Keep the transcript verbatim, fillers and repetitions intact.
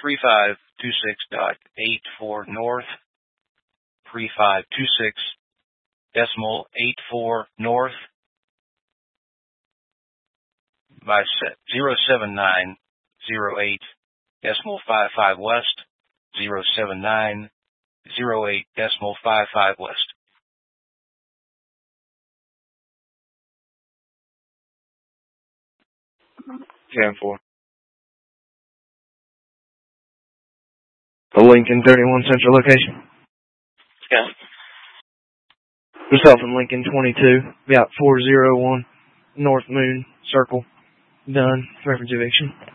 three five two six dot eight four north, three five two six decimal eight four north, by zero seven nine zero eight decimal five five west, zero seven nine zero eight decimal five five west. ten four. The Lincoln thirty-one Central location. Yeah. Yourself in Lincoln twenty-two. Be out four zero one North Moon Circle. Done. Reference eviction.